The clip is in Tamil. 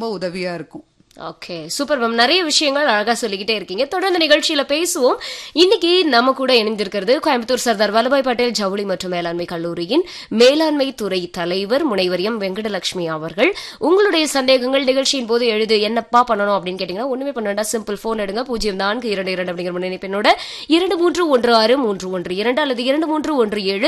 ரொம்ப உதவியா இருக்கும். Okay, super ma'am. நிறைய விஷயங்கள் அழகா சொல்லிக்கிட்டே இருக்கீங்க. தொடர்ந்து நிகழ்ச்சியில பேசுவோம். இன்னைக்கு நம்ம கூட இணைந்திருக்கிறது கோயம்புத்தூர் சர்தார் வல்லபாய் பட்டேல் ஜவுளி மற்றும் மேலாண்மை கல்லூரியின் மேலாண்மை துறை தலைவர் முனைவர் எம் வெங்கடலட்சுமி அவர்கள். உங்களுடைய சந்தேகங்கள் நிகழ்ச்சியின் போது எழுது என்னப்பா பண்ணணும் அப்படின்னு கேட்டீங்கன்னா ஒண்ணுமே பண்ண வேண்டாம், சிம்பிள் போன் எடுங்க. 0422 அப்படிங்கிற முன்னணிப்பெண்ணோட 2316 312 அல்லது 2317